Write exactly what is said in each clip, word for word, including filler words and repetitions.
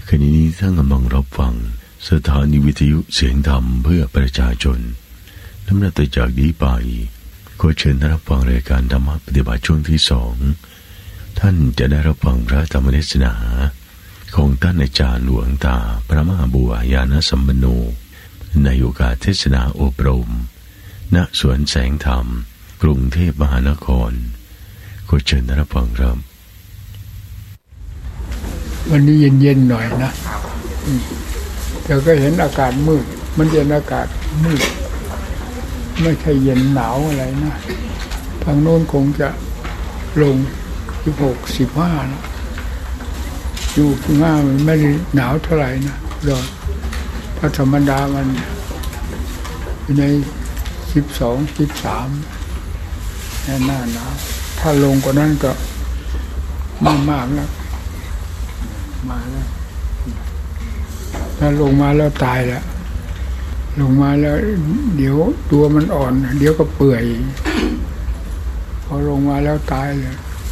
ขณะนี้ท่านกำลังรับฟังสถานีวิทยุเสียงธรรมเพื่อประชาชนลำดับต่อจากนี้ไปขอเชิญท่านรับฟังรายการธรรมะปฏิบัติช่วงที่สองท่านจะได้รับฟังพระธรรมเทศนาของท่านอาจารย์หลวงตาพระมหาบัวยานสัมปันโนในโอกาสเทศนาอบรมณสวนแสงธรรมกรุงเทพมหานครขอเชิญท่านรับฟังครับวันนี้เย็นๆหน่อยนะแต่ก็เห็นอากาศมืดมันเย็นอากาศมืดไม่ใช่เย็นหนาวอะไรนะทางโน้นคงจะลงสิบหกสิบห้านะอยู่ข้างหน้ามันไม่ได้หนาวเท่าไหร่นะร้อนถ้าธรรมดามันอยู่ในสิบสองสิบสามแน่หน้าหนาวถ้าลงกว่านั้นก็มากมากแล้วมาแล้วถ้าลงมาแล้วตายแล้วลงมาแล้วเดี๋ยวตัวมันอ่อนเดี๋ยวก็เปื่อยพอลงมาแล้วตายเลย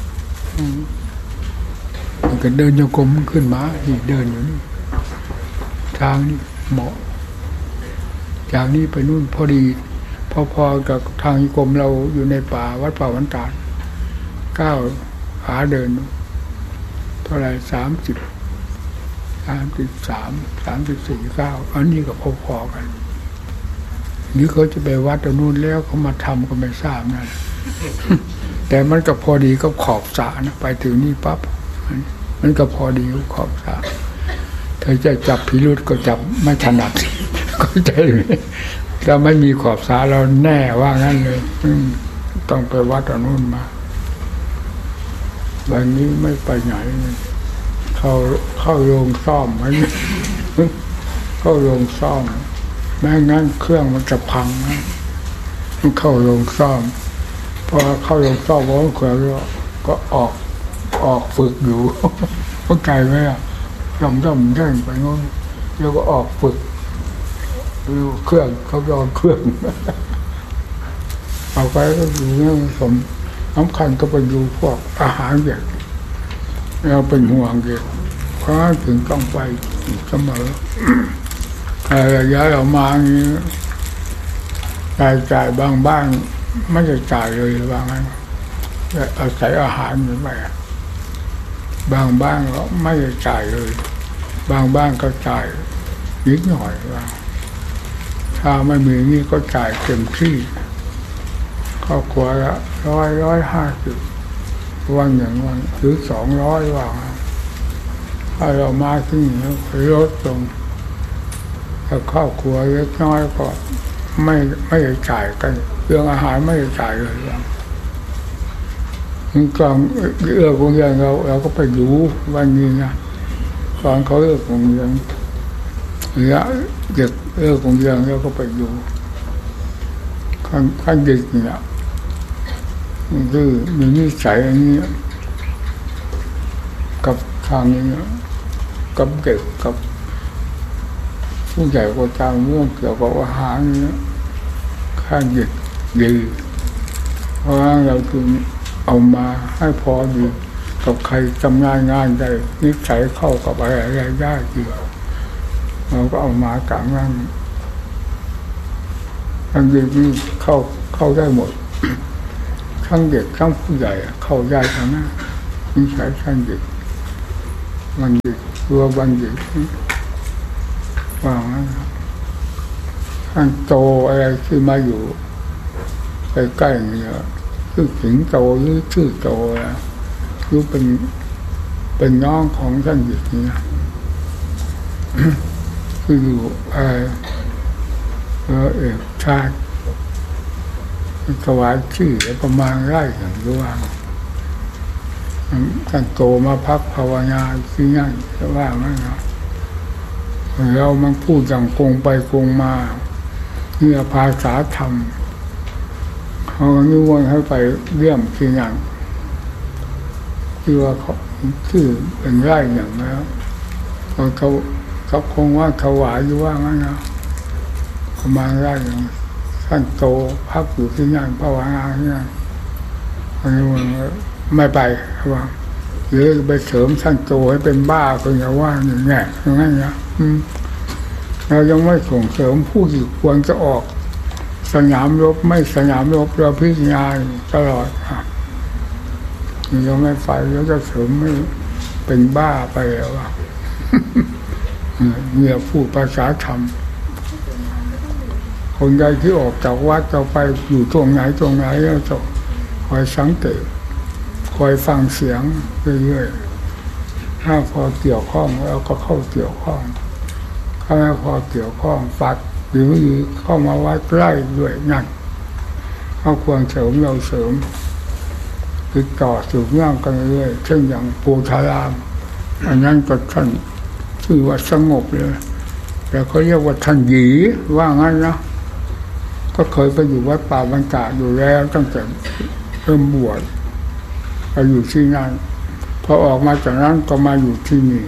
มันก็เดินโยกมขึ้นมาที่เดินอยู่นี่ทางนี้เหมาะจากนี้ไปนู่นพอดีพอๆกับทางโยกมเราอยู่ในป่าวัดป่าวันตาดก้าวขาเดินเท่าไรสามสิบสามสิบสามสามสิบสี่เก้าอันนี้ก็พอๆกันนี่เขาจะไปวัดตรงนู้นแล้วเขามาทำก็ไม่ทราบนะแต่มันก็พอดีก็ขอบสระนะไปถึงนี่ปั๊บมันก็พอดีขอบสระเธอจะจับพิรุธก็จับไม่ถนัดก็ใจถ้าไม่มีขอบสระเราแน่ว่างั้นเลยต้องไปวัดตรงนู้นมาวันนี้ไม่ไปไหนเข้าเข้าโรงซ่อมไหมเข้าโรงซ่อมแม้งั้นเครื่องมันจะพังนะเข้าโรงซ่อมพอเข้าโรงซ่อมว่าเครื่องก็ออกออกฝึกอยู่เข้าใจไหมอ่ะย่อมย่อมเร่งไปโน่นแล้วก็ออกฝึกดูเครื่องเขาลองเครื่องเอาไปก็ดูเรื่องสมสำคัญก็ไปดูพวกอาหารเด็กเราเป็นห่วงเด็กเพราะถึงต้องไปเสมอแต่ย้ายออกมาอย่างนี้จ่ายจ่ายบางบ้านไม่ได้จ่ายเลยบางนั้นอาศัยอาหารไปบางบ้านก็ไม่ได้จ่ายเลยบางบ้านก็จ่ายนิดหน่อยว่าถ้าไม่มีนี่ก็จ่ายเต็มที่ครอบครัวละร้อยร้อยห้าสิบวันอย่างวันหรือสองร้อยว่าถ้าเรามาที่นี่ลดลงถ้าครอบครัวเล็กน้อยก็ไม่ไม่ได้จ่ายกันเรื่องอาหารไม่ได้จ่ายเลยว่าก่อนเอื้อโรงเรียนเราเราก็ไปดูวันนี้นะตอนเขาเอื้อโรงเรียนหรือเด็กเอื้อโรงเรียนเราก็ไปดูขั้นขั้นเด็กเนี่ยคือมีนิสัยอันนี้กับทางนี้กับเด็กกับผู้ใหญ่ก็ตามเรื่องเกี่ยวกับอาหารนี้ข้างเด็กดีเพราะเราคือเอามาให้พอดีกับใครทำงานงานได้นิสัยเข้ากับอะไรอะไรได้ดีเราก็เอามากลางนั้นทางเด็กนี่เข้าเข้าได้หมดทั้งเด็กทั้งผู้ใหญ่เข้าได้ทั้งนั้นนิสัยทั้งเด็กวันเด็กตัววันเด็กว่างั้นท่านโตอะไรที่มาอยู่ใกล้ๆนี่ชื่อสิงโตหรือชื่อโตนะคือเป็นเป็นน้องของท่านเด็กนี่นะคืออยู่อะไรเออเอกชาติถวายชื่อประมาณไร่อย่างด้วยท่านโตมาพักภาวนาที่นั่นจะว่าไหมครับเรามันพูดอย่างโกงไปโกงมาเนี่ยภาษาธรรมเขานิมนต์ให้ไปเยี่ยมที่นั่นที่ว่าเขาชื่อเป็นไร่อย่างแล้วเขาเขาเขาคงว่าถวายอยู่ว่างั้นนะประมาณไร่อย่างท่านโตพักอยู่ที่นั่นภาวนาที่นั่นอันนี้มันไม่ไปว่าหรือไปเสริมสร้างโตให้เป็นบ้าก็อย่าว่าอย่างเงี้ยอย่างนั้นนะเรายังไม่ส่งเสริมผู้ที่ควรจะออกสนามรบไม่สนามรบเราพิจารณาตลอดครับยังไม่ไปแล้วจะเสริมไม่เป็นบ้าไปแล้วว่าเนี่ยพูดภาษาธรรมคนใดที่ออกจากวัดจะไปอยู่ตรงไหนตรงไหนแล้วจะคอยสังเกตคอยฟังเสียงเรื่อยๆถ้าพอเกี่ยวข้องแล้วก็เข้าเกี่ยวข้องถ้าไม่พอเกี่ยวข้องปัดหรือเข้ามาวัดใกล้ด้วยนั่นเขาควรเสริมเราเสริมติดต่อสืบเนื่องกันเรื่อยเช่นอย่างปูชารามอันนั้นก็ท่านชื่อว่าสงบเลยแต่เขาเรียกว่าท่านหยีว่างั้นนะก็เคยไปอยู่วัดป่าบรรดาอยู่แล้วตั้งแต่เริ่มบวชไปอยู่ที่นั่นพอออกมาจากนั้นก็มาอยู่ที่นี่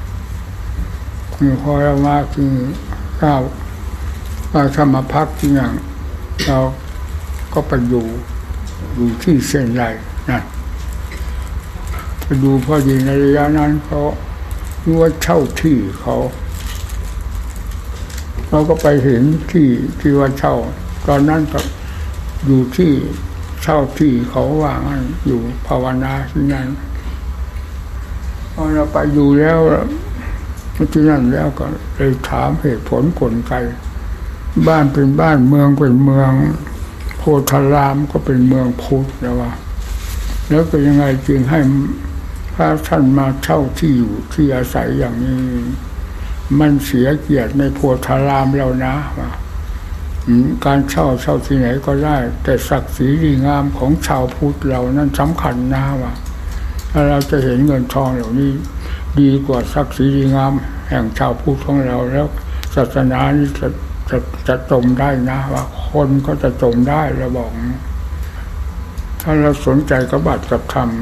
พอเรามาคือก้าวมาธรรมพักที่อย่างเราก็ไปอยู่อยู่ที่เส้นใหญ่นั่นไปดูพอดีในระยะนั้นเขารู้ว่าเช่าที่เขาเราก็ไปเห็นที่ที่ว่าเช่าตอนนั้นก็อยู่ที่เช่าที่เขาว่างั้นอยู่ภาวนาที่นั่นพอเราไปอยู่แล้วที่นั่นแล้วก็เลยถามเหตุผลกลไกบ้านเป็นบ้านเมืองเป็นเมืองโพธารามก็เป็นเมืองพุทธแล้วว่าแล้วก็ยังไงจึงให้พระท่านมาเช่าที่อยู่ที่อาศัยอย่างนี้มันเสียเกียรติในโพธารามแล้วนะว่าการเช่าเช่าที่ไหนก็ได้แต่ศักดิ์ศรีดีงามของชาวพุทธเรานั้นสำคัญนะว่าถ้าเราจะเห็นเงินทองเหล่านี้ดีกว่าศักดิ์ศรีดีงามแห่งชาวพุทธของเราแล้วศาสนานี้จะจะจะจมได้นะว่าคนก็จะจมได้เราบอกถ้าเราสนใจกับบัตรกับธรรม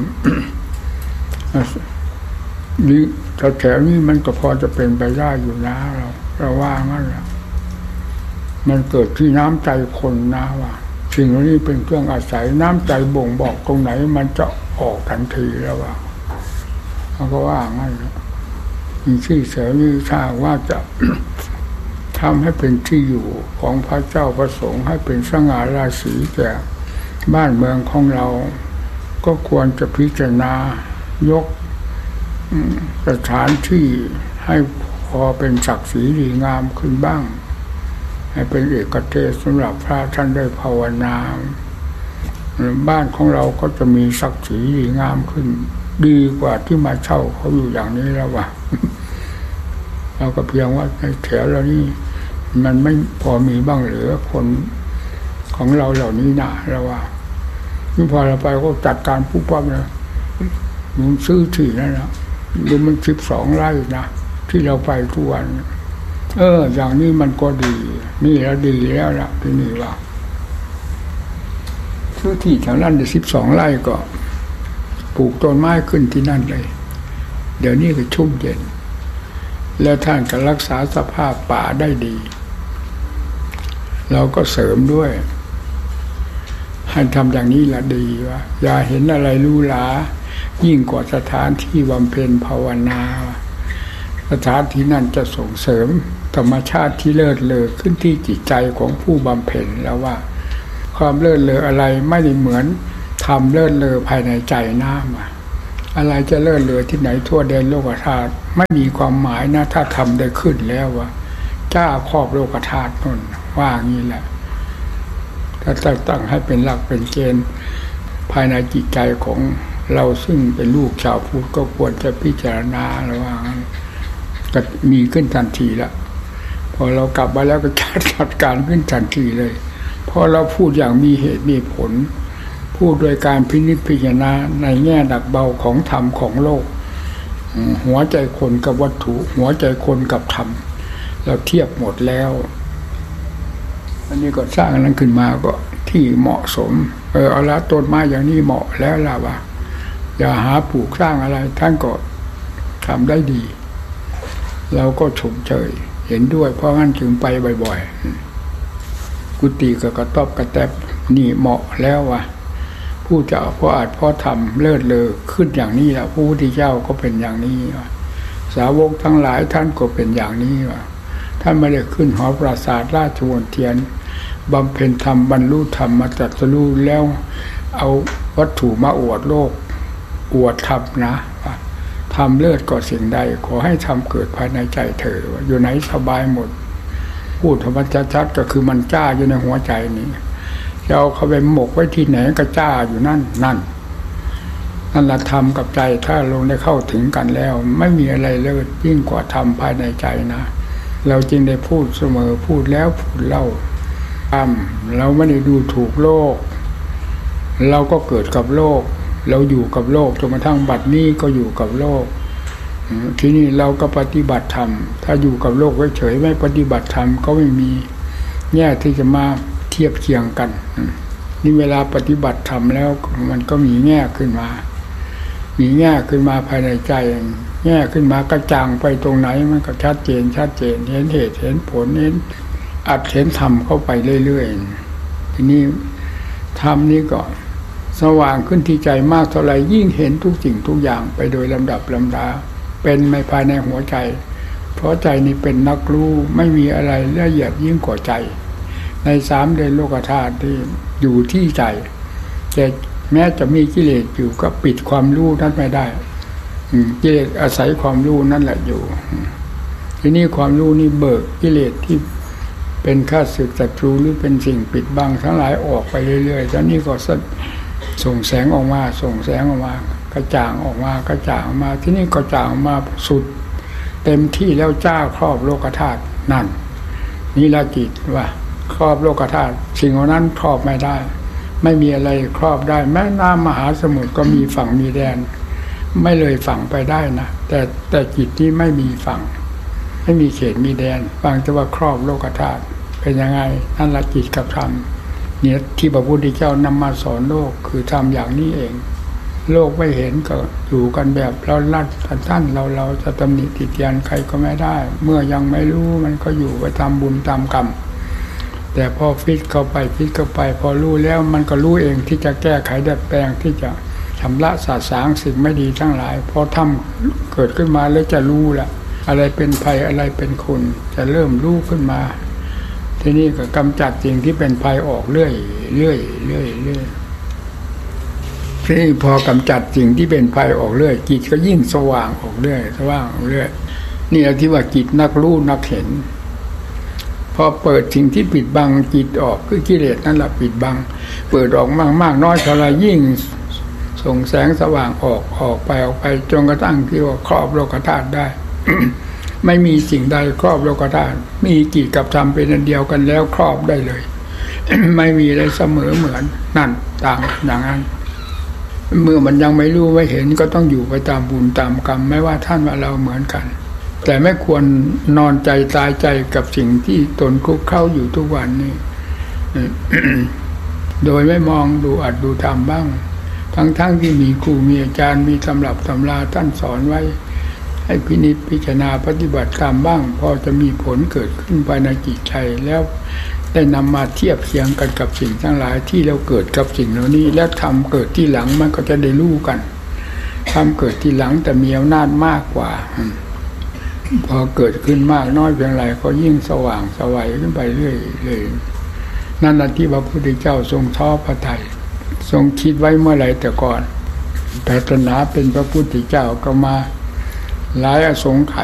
นี่แถวนี้มันก็พอจะเป็นไปได้อยู่นะเราเราว่างั้นแหละมันเกิดที่น้ำใจคนนะว่าสิ่งนี้เป็นเครื่องอาศัยน้ำใจบ่งบอกตรงไหนมันจะออกทันทีแล้วว่าเขาก็ว่างั้นที่แถวนี้ถ้าว่าจะทำให้เป็นที่อยู่ของพระเจ้าประสงค์ให้เป็นสง่าราศีแก่บ้านเมืองของเราก็ควรจะพิจารณายกสถานที่ให้พอเป็นศักดิ์ศรีดีงามขึ้นบ้างให้เป็นเอกเทศสำหรับพระท่านได้ภาวนาบ้านของเราก็จะมีศักดิ์ศรีดีงามขึ้นดีกว่าที่มาเช่าเขาอยู่อย่างนี้แล้วว่ะเราก็เพียงว่าในแถวเรานี่มันไม่พอมีบ้างเหลือคนของเราเหล่านี้นะเราว่านี่พอเราไปก็จัดการปุ๊บปั๊บเลยมันซื้อที่นั่นนะดูมันสิบสองไร่นะที่เราไปทุกวันเอออย่างนี้มันก็ดีนี่แล้วดีแล้วล่ะที่นี่ว่าซื้อที่แถวนั้นได้สิบสองไร่ก็ปลูกต้นไม้ขึ้นที่นั่นเลยเดี๋ยวนี้ก็ชุ่มเย็นแล้วท่านก็รักษาสภาพป่าได้ดีเราก็เสริมด้วยให้ทำอย่างนี้ละดีว่าอย่าเห็นอะไรลู่หลายิ่งกว่าสถานที่บำเพ็ญภาวนาสถานที่นั่นจะส่งเสริมธรรมชาติที่เลิศเลอขึ้นที่จิตใจของผู้บำเพ็ญแล้วว่าความเลิศเลออะไรไม่ได้เหมือนทำเลิศเลอภายในใจน้ำอะไรจะเลิศเลอที่ไหนทั่วแดนโลกธาตุไม่มีความหมายนะถ้าทำได้ขึ้นแล้วว่าจ้าครอบโลกธาตุนั่นว่างี้แหละถ้าตั้งให้เป็นหลักเป็นเกณฑ์ภายในจิตใจของเราซึ่งเป็นลูกชาวพุทธก็ควรจะพิจารณาระว่างั้นก็มีขึ้นทันทีละพอเรากลับมาแล้วก็จัดการขึ้นทันทีเลยพอเราพูดอย่างมีเหตุมีผลพูดโดยการพินิจพิจารณาในแง่ดักเบาของธรรมของโลกหัวใจคนกับวัตถุหัวใจคนกับธรรมเราเทียบหมดแล้วอันนี้ก็สร้างนั้นขึ้นมาก็ที่เหมาะสมเออเอาละต้นไม้อย่างนี้เหมาะแล้วล่ะว่าอย่าหาปลูกสร้างอะไรท่านก็ทำได้ดีเราก็ชมเชยเห็นด้วยเพราะงั้นจึงไปบ่อยๆกุฏิก็กระต๊อบกระแตบนี่เหมาะแล้วว่ะผู้จะเพราะอาจเพราะทำเลิศเลอขึ้นอย่างนี้แล้วพระพุทธเจ้าก็เป็นอย่างนี้สาวกทั้งหลายท่านก็เป็นอย่างนี้ว่าท่านไม่ได้ขึ้นหอปราสาทราชวงศ์เทียนบำเพ็ญธรรมบรรลุธรรมมาตรัสรู้แล้วเอาวัตถุมาอวดโลกอวดธรรมนะทำเลิศกว่าสิ่งใดขอให้ทำเกิดภายในใจเธออยู่ไหนสบายหมดพูดธรรมชัดๆก็คือมันจ้าอยู่ในหัวใจนี้จะเอาเข้าไปหมกไว้ที่ไหนก็จ้าอยู่นั่นนั่นนั่นละธรรมกับใจถ้าลงได้เข้าถึงกันแล้วไม่มีอะไรเลิศยิ่งกว่าธรรมภายในใจนะเราจึงได้พูดเสมอพูดแล้วพูดเล่าอ้ำเราไม่ได้ดูถูกโลกเราก็เกิดกับโลกเราอยู่กับโลกจนกระทั่งบัดนี้ก็อยู่กับโลกทีนี้เราก็ปฏิบัติธรรมถ้าอยู่กับโลกไว้เฉยไม่ปฏิบัติธรรมก็ไม่มีแง่ที่จะมาเทียบเคียงกันนี่เวลาปฏิบัติธรรมแล้วมันก็มีแง่ขึ้นมามีแง่ขึ้นมาภายในใจแง่ขึ้นมากระจ่างไปตรงไหนมันก็ชัดเจนชัดเจนเห็นเหตุเห็นผลเห็นอัดเห็นธรรมเข้าไปเรื่อยๆทีนี้ธรรมนี้ก็สว่างขึ้นที่ใจมากเท่าไรยิ่งเห็นทุกสิ่งทุกอย่างไปโดยลำดับลำดาเป็นในภายในหัวใจเพราะใจนี้เป็นนักรู้ไม่มีอะไรละเอียดยิ่งกว่าใจในสามเดือนโลกธาตุที่อยู่ที่ใจแต่แม้จะมีกิเลสอยู่ก็ปิดความรู้นั้นไม่ได้กิเลสอาศัยความรู้นั่นแหละอยู่ทีนี้ความรู้นี่เบิกกิเลสที่เป็นข้าศึกศัตรูหรือเป็นสิ่งปิดบังทั้งหลายออกไปเรื่อยๆแล้วนี่ก็ส่งแสงออกมาส่งแสงออกมากระจ่างออกมากระจ่างออกมาที่นี่กระจ่างออกมาสุดเต็มที่แล้วจ้าครอบโลกธาตุนั่นนี่ละจิตว่าครอบโลกธาตุสิ่งเหล่านั้นครอบไม่ได้ไม่มีอะไรครอบได้แม้น้ำมหาสมุทรก็มีฝั่งมีแดนไม่เลยฝั่งไปได้นะแต่แต่จิตที่ไม่มีฝั่งไม่มีเขตมีแดนฟังแต่ว่าครอบโลกธาตุเป็นยังไงนั่นละจิตกับธรรมเนี่ยที่พระพุทธเจ้านำมาสอนโลกคือทำอย่างนี้เองโลกไม่เห็นก็อยู่กันแบบเราลัดท่านเราเราจะตำหนิติเตียนใครก็ไม่ได้เมื่อยังไม่รู้มันก็อยู่ไปทำบุญตามกรรมแต่พอฟิตเข้าไปฟิตเข้าไปพอรู้แล้วมันก็รู้เองที่จะแก้ไขดัดแปลงที่จะชำระสาสางสิ่งไม่ดีทั้งหลายพอทำเกิดขึ้นมาแล้วจะรู้ละอะไรเป็นภัยอะไรเป็นคุณจะเริ่มรู้ขึ้นมาทีนี้ก็กำจัดสิ่งที่เป็นภัยออกเรื่อยเรื่อยเรื่อยเรื่อยทีนี้พอกำจัดสิ่งที่เป็นภัยออกเรื่อยจิตก็ยิ่งสว่างออกเรื่อยสว่างออกเรื่อยนี่แหละที่ว่าจิตนักรู้นักเห็นพอเปิดสิ่งที่ปิดบังจิตออกคือกิเลสนั่นแหละปิดบังเปิดออกมากมากน้อยเท่าไรยิ่งส่งแสงสว่างออกออกไปออกไปจนกระทั่งที่ว่าครอบโลกธาตุได้ ไม่มีสิ่งใดครอบโลกธาตุมีจิตกับธรรมเป็นอันเดียวกันแล้วครอบได้เลย ไม่มีอะไรเสมอเหมือนนั่นต่างอย่างนั้นเมื่อมันยังไม่รู้ไม่เห็นก็ต้องอยู่ไปตามบุญตามกรรมไม่ว่าท่านว่าเราเหมือนกันแต่ไม่ควรนอนใจตายใจกับสิ่งที่ตนคุกเข้าอยู่ทุกวันนี้ โดยไม่มองดูอัดดูทำบ้างทั้งๆ ท, ที่มีครูมีอาจารย์มีตำรับตำราท่านสอนไว้ให้พินิจพิจารณาปฏิบัติตามบ้างพอจะมีผลเกิดขึ้นภายในจิตใจแล้วได้นำมาเทียบเคียงกันกับสิ่งทั้งหลายที่เราเกิดกับสิ่งเหล่านี้และทำเกิดที่หลังมันก็จะได้รู้กันทำเกิดที่หลังแต่มีอำนาจมากกว่าพอเกิดขึ้นมากน้อยเพียงไรก็ยิ่งสว่างสวัยขึ้นไปเรื่อยเลยนั่นแหละที่พระพุทธเจ้าทรงท้อพระทัยทรงคิดไว้เมื่อไรแต่ก่อนปรารถนาเป็นพระพุทธเจ้าก็มาหลายอสงไข